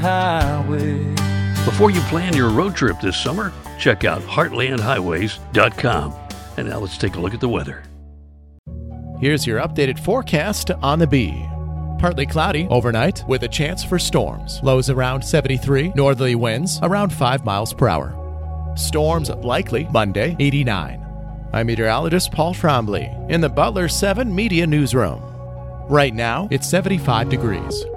highway. Before you plan your road trip this summer, check out heartlandhighways.com. And now let's take a look at the weather. Here's your updated forecast on the Bee. Partly cloudy overnight with a chance for storms. Lows around 73, northerly winds around 5 miles per hour. Storms likely Monday, 89. I'm meteorologist Paul Trombley in the Butler 7 Media Newsroom. Right now, it's 75 degrees.